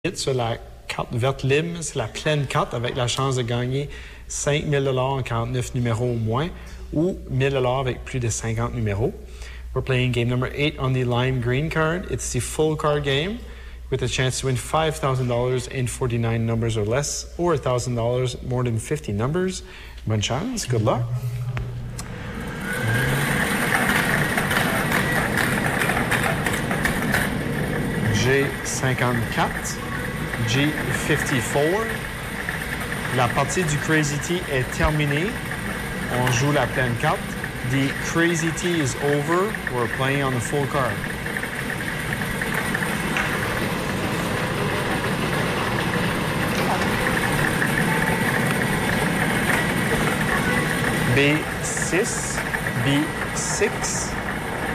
Sur la carte verte libre, c'est la pleine carte avec la chance de gagner 5 000 $ en 49 numéros au moins ou 1 000 $ avec plus de 50 numéros. We're playing game number 8 on the lime green card. It's the full card game with a chance to win $5,000 in 49 numbers or less or $1,000 more than 50 numbers. Bonne chance. Good luck. G54, G54. La partie du Crazy T est terminée. On joue la pleine carte. The Crazy T is over. We're playing on the full card. B6, B6.